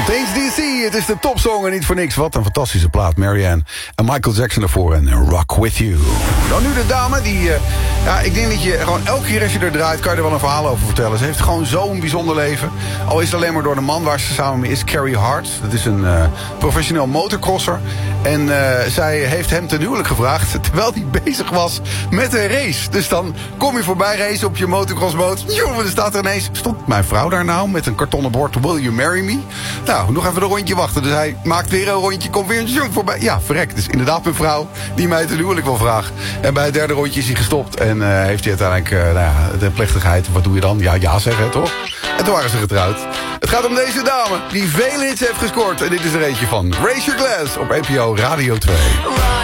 Thanks DC, het is de topsong en niet voor niks. Wat een fantastische plaat, Marianne en Michael Jackson ervoor en Rock With You. Dan nu de dame die, ik denk dat je gewoon elke keer als je er draait, kan je er wel een verhaal over vertellen. Ze heeft gewoon zo'n bijzonder leven. Al is het alleen maar door de man waar ze samen mee is, Carrie Hart. Dat is een professioneel motorcrosser. En zij heeft hem ten huwelijk gevraagd terwijl hij bezig was met een race. Dus dan kom je voorbij racen op je motocrossboot. Jongen, er staat er ineens, stond mijn vrouw daar nou met een kartonnen bord, Will you marry me? Nou, nog even een rondje wachten. Dus hij maakt weer een rondje, komt weer een jong voorbij. Ja, verrek. Dus inderdaad mijn vrouw die mij ten huwelijk wil vragen. En bij het derde rondje is hij gestopt. En heeft hij uiteindelijk de plechtigheid. Wat doe je dan? Ja zeggen, toch? En toen waren ze getrouwd. Het gaat om deze dame die vele hits heeft gescoord. En dit is er eentje van Raise Your Glass op NPO Radio 2.